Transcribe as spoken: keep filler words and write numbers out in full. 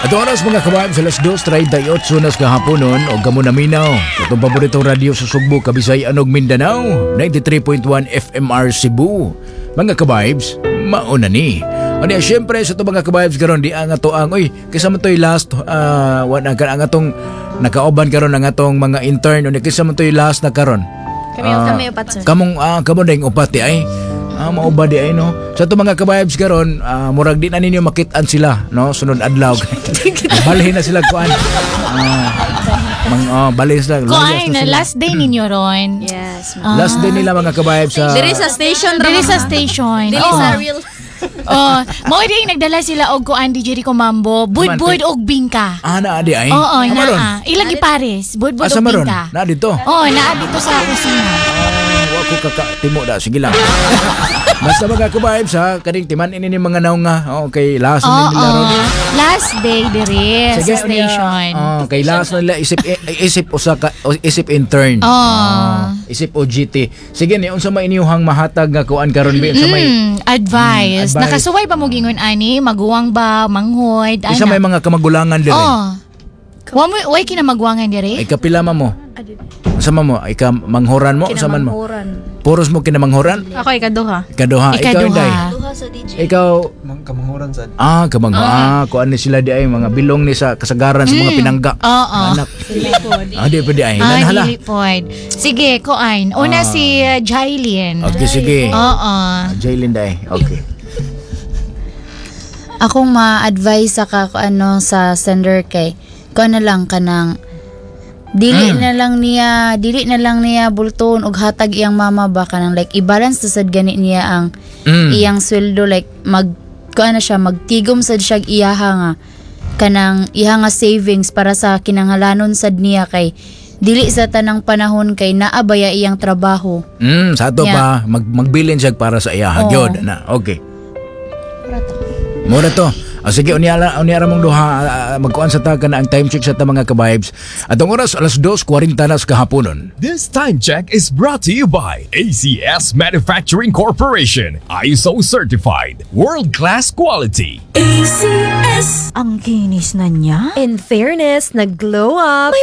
At oras mga kabayan sa alas dos treinta-ocho nas kahaponon o gamo na minaw. Itong paboritong radyo sa Sugbo, Kabisayan ug Mindanao, ninety-three point one F M R Cebu. Mga kabibes, mauna ni. O niya, syempre sa ito mga kabibes karon di ang ato ang, uy, kisa mo to'y last, uh, ang, ang atong nakaoban karon ang atong mga intern, o niya, kisa mo to'y last na karon. Kami uh, kami upat sir. Kamong, uh, kamong dahing upat di ay. Ah, mauba di ay no. Sa ito mga kabibes karon, uh, murag di na ninyo makitaan sila, no? Sunod adlaw. Balhin na sila kuan. Ah, mang oh, balhin sila. Kuan na last day ninyo ron. Yes. Ah. Last day nila mga kabibes sa Diri sa station. Dili sa station. Dili Oo. sa real. Oh, mo din nagdala sila og kuan D J Rico Mambo, budbud og bingka. Ah, naa di ay. Oo, Amaron. naa. Ilang ipares, budbud Asa og maron? bingka. Na dito. Oh, naa dito sa kusina. Ah, wa ko kakatimo da, sige lang. Basta mga kabibes ha, kaning timan ini ni mga naong nga. Oh, kay last na Oo. nila ron. Last day diri Sige, sa station. Oh, kay last na nila isip isip usa ka o isip intern. Oh. Ah, isip O G T. Sige ni unsa may inyuhang mahatag nga kuan karon bi unsa may Mm, advice. Mm, advice. Nakasuway ba mo gingon ani? Maguwang ba? Manghod? isa may mga kamagulangan diri. Oh. Wa mo way kinamagwangan diri? Ay kapila ma mo. Sama mo, ay ka manghoran mo, sama mo. Kinamanghuran. Puros mo kinamanghoran? Ako ikaduha. Ikaduha, ikaw Ikaduha. inday. Duha sa D J. Ikaw, Mang kamanghuran sad. ah, kamang, ah, kuan ni sila di ay, mga bilong ni sa kasagaran sa mga pinangga. Oo. Anak. Ah, di pwede ay. Ah, Lan hala. dili pod. Sige, kuan. Una Ah. si uh, Jailin. Okay, sige. Oo. Ah, Jaylin day. Okay. Akong ma-advise sa ka ano sa sender kay ko na lang kanang dili Mm. na lang niya dili na lang niya bulton og hatag iyang mama ba kanang like i-balance na sad gani niya ang Mm. iyang sweldo like mag kuan na siya magtigom sad siya og iyaha nga kanang iyaha nga savings para sa kinanghalanon sad niya kay dili sa tanang panahon kay naabaya iyang trabaho. Mm, sa ato pa Yeah. mag magbilin siya para sa iya. Oo. Gyud na. Okay. Mura to. Ah, sige, unyara, unyara mong duha, uh, magkuhan sa taga na ang time check sa ta mga kabibes. At ang oras, alas dos forty na sa kahaponon. This time check is brought to you by A C S Manufacturing Corporation, I S O certified, world-class quality. Ang kinis na niya. In fairness, nag-glow up. May